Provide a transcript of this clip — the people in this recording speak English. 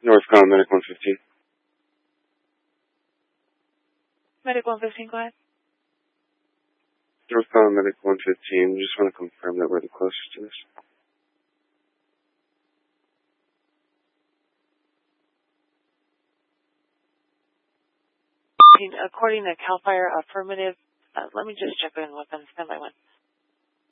North Carolina Medic 115. Medic 115, go ahead. North Carolina Medic 115. Just want to confirm that we're the closest to this. According to CAL FIRE, affirmative. Let me just check in with them. Stand by one.